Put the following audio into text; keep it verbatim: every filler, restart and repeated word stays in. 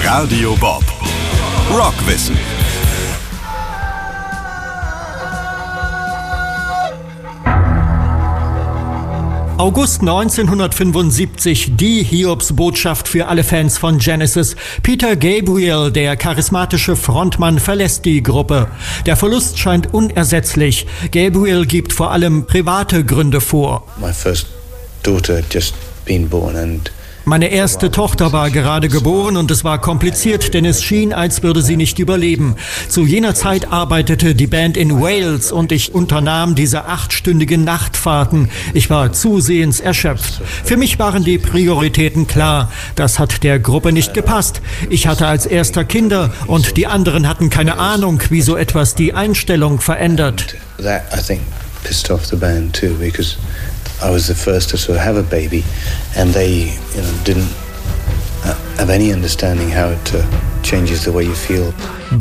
Radio Bob. Rockwissen. August neunzehnhundertfünfundsiebzig, die Hiobsbotschaft für alle Fans von Genesis. Peter Gabriel, der charismatische Frontmann, verlässt die Gruppe. Der Verlust scheint unersetzlich. Gabriel gibt vor allem private Gründe vor. My first daughter had just been born and Meine erste Tochter war gerade geboren und es war kompliziert, denn es schien, als würde sie nicht überleben. Zu jener Zeit arbeitete die Band in Wales und ich unternahm diese achtstündigen Nachtfahrten. Ich war zusehends erschöpft. Für mich waren die Prioritäten klar. Das hat der Gruppe nicht gepasst. Ich hatte als erster Kinder und die anderen hatten keine Ahnung, wie so etwas die Einstellung verändert. that I think pissed off the band too, because I was the first to sort of have a baby, and they, you know, didn't uh, have any understanding how it uh, changes the way you feel.